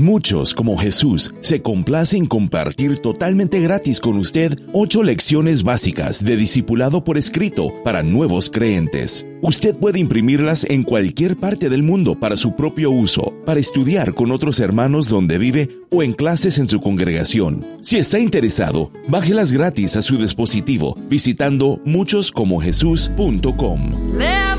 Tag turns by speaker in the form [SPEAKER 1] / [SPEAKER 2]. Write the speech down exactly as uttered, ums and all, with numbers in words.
[SPEAKER 1] Muchos, como Jesús, se complace en compartir totalmente gratis con usted ocho lecciones básicas de discipulado por escrito para nuevos creyentes. Usted puede imprimirlas en cualquier parte del mundo para su propio uso, para estudiar con otros hermanos donde vive o en clases en su congregación. Si está interesado, bájelas gratis a su dispositivo visitando muchos como jesús punto com.